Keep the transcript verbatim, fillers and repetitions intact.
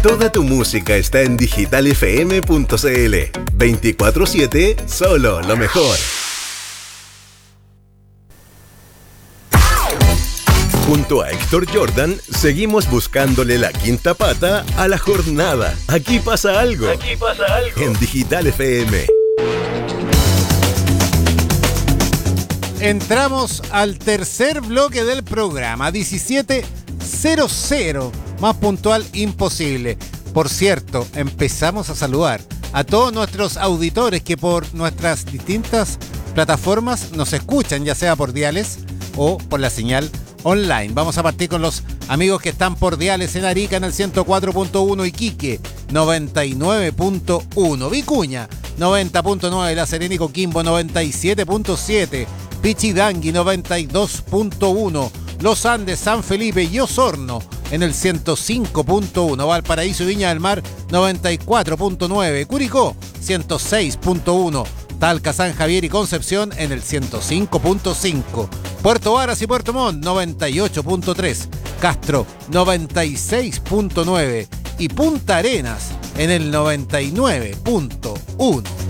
Toda tu música está en digital f m punto c l. veinticuatro siete, solo lo mejor. Junto a Héctor Jordan, seguimos buscándole la quinta pata a la jornada. Aquí pasa algo. Aquí pasa algo. En Digital F M. Entramos al tercer bloque del programa, diecisiete cero cero, más puntual imposible. Por cierto, empezamos a saludar a todos nuestros auditores que por nuestras distintas plataformas nos escuchan, ya sea por diales o por la señal online. Vamos a partir con los amigos que están por diales en Arica en el ciento cuatro punto uno, Iquique noventa y nueve punto uno, Vicuña noventa punto nueve, La Serena y Coquimbo noventa y siete punto siete, Pichidangui noventa y dos punto uno, Los Andes, San Felipe y Osorno en el ciento cinco punto uno, Valparaíso y Viña del Mar noventa y cuatro punto nueve, Curicó ciento seis punto uno, Talca, San Javier y Concepción en el ciento cinco punto cinco, Puerto Varas y Puerto Montt noventa y ocho punto tres, Castro noventa y seis punto nueve y Punta Arenas en el noventa y nueve punto uno.